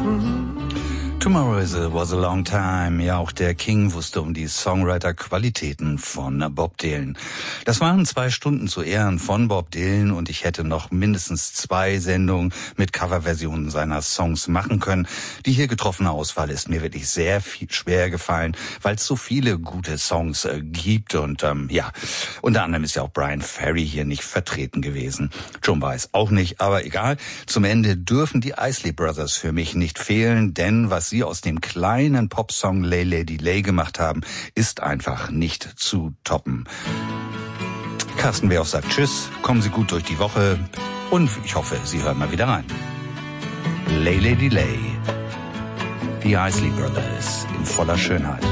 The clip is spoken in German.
Tomorrow was a long time. Ja, auch der King wusste um die Songwriter-Qualitäten von Bob Dylan. Das waren 2 Stunden zu Ehren von Bob Dylan und ich hätte noch mindestens 2 Sendungen mit Coverversionen seiner Songs machen können. Die hier getroffene Auswahl ist mir wirklich sehr schwer gefallen, weil es so viele gute Songs gibt und ja, unter anderem ist ja auch Bryan Ferry hier nicht vertreten gewesen. Joan Baez auch nicht, aber egal. Zum Ende dürfen die Isley Brothers für mich nicht fehlen, denn was sie aus dem kleinen Popsong Lay Lady Lay gemacht haben, ist einfach nicht zu toppen. Carsten Wehrhoff sagt Tschüss, kommen Sie gut durch die Woche und ich hoffe, Sie hören mal wieder rein. Lay Lady Lay, die Isley Brothers in voller Schönheit.